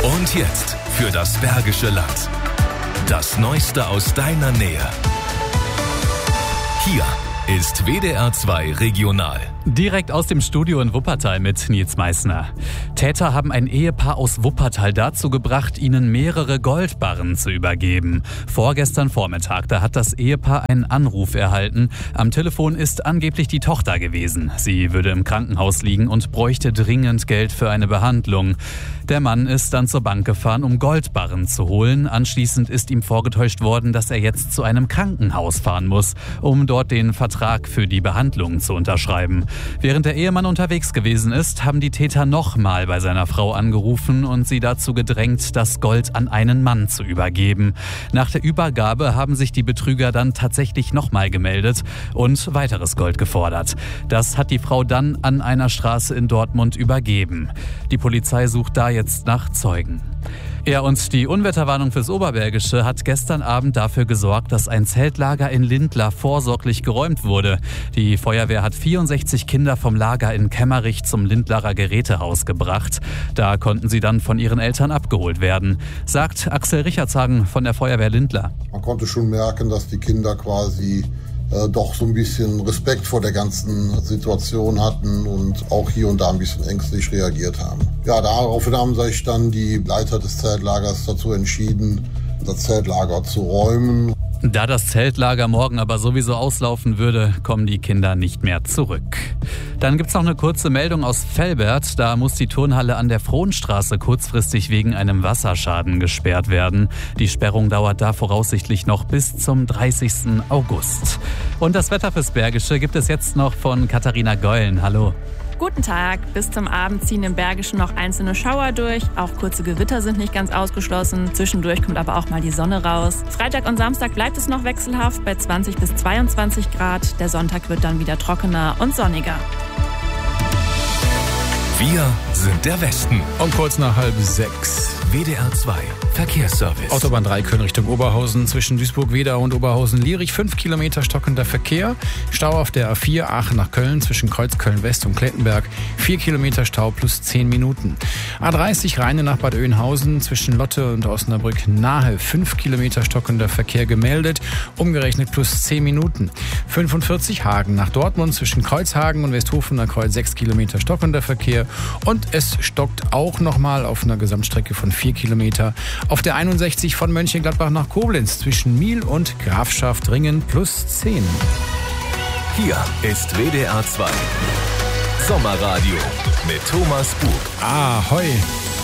Und jetzt für das Bergische Land. Das Neueste aus deiner Nähe. Hier ist WDR 2 Regional. Direkt aus dem Studio in Wuppertal mit Nils Meissner. Täter haben ein Ehepaar aus Wuppertal dazu gebracht, ihnen mehrere Goldbarren zu übergeben. Vorgestern Vormittag, da hat das Ehepaar einen Anruf erhalten. Am Telefon ist angeblich die Tochter gewesen. Sie würde im Krankenhaus liegen und bräuchte dringend Geld für eine Behandlung. Der Mann ist dann zur Bank gefahren, um Goldbarren zu holen. Anschließend ist ihm vorgetäuscht worden, dass er jetzt zu einem Krankenhaus fahren muss, um dort den Vertrag für die Behandlung zu unterschreiben. Während der Ehemann unterwegs gewesen ist, haben die Täter nochmal bei seiner Frau angerufen und sie dazu gedrängt, das Gold an einen Mann zu übergeben. Nach der Übergabe haben sich die Betrüger dann tatsächlich nochmal gemeldet und weiteres Gold gefordert. Das hat die Frau dann an einer Straße in Dortmund übergeben. Die Polizei sucht da jetzt nach Zeugen. Ja, und die Unwetterwarnung fürs Oberbergische hat gestern Abend dafür gesorgt, dass ein Zeltlager in Lindlar vorsorglich geräumt wurde. Die Feuerwehr hat 64 Kinder vom Lager in Kemmerich zum Lindlarer Gerätehaus gebracht. Da konnten sie dann von ihren Eltern abgeholt werden, sagt Axel Richardshagen von der Feuerwehr Lindlar. Man konnte schon merken, dass die Kinder quasi doch so ein bisschen Respekt vor der ganzen Situation hatten und auch hier und da ein bisschen ängstlich reagiert haben. Ja, daraufhin haben sich dann die Leiter des Zeltlagers dazu entschieden, das Zeltlager zu räumen. Da das Zeltlager morgen aber sowieso auslaufen würde, kommen die Kinder nicht mehr zurück. Dann gibt's noch eine kurze Meldung aus Velbert. Da muss die Turnhalle an der Frohnstraße kurzfristig wegen einem Wasserschaden gesperrt werden. Die Sperrung dauert da voraussichtlich noch bis zum 30. August. Und das Wetter fürs Bergische gibt es jetzt noch von Katharina Geulen. Hallo. Guten Tag. Bis zum Abend ziehen im Bergischen noch einzelne Schauer durch. Auch kurze Gewitter sind nicht ganz ausgeschlossen. Zwischendurch kommt aber auch mal die Sonne raus. Freitag und Samstag bleibt es noch wechselhaft bei 20 bis 22 Grad. Der Sonntag wird dann wieder trockener und sonniger. Wir sind der Westen. Um kurz nach 5:30. WDR 2 Verkehrsservice. Autobahn 3 Köln Richtung Oberhausen zwischen Duisburg-Wedau und Oberhausen-Lierich. 5 Kilometer stockender Verkehr. Stau auf der A4 Aachen nach Köln zwischen Kreuzköln-West und Klettenberg. 4 Kilometer Stau plus 10 Minuten. A30 Rheine nach Bad Oeynhausen zwischen Lotte und Osnabrück nahe. 5 Kilometer stockender Verkehr gemeldet. Umgerechnet plus 10 Minuten. 45 Hagen nach Dortmund zwischen Kreuzhagen und Westhofener Kreuz. 6 Kilometer stockender Verkehr. Und es stockt auch nochmal auf einer Gesamtstrecke von 4 Kilometer auf der 61 von Mönchengladbach nach Koblenz zwischen Miel und Grafschaft-Ringen plus 10. Hier ist WDR 2 Sommerradio mit Thomas Bug. Ahoi!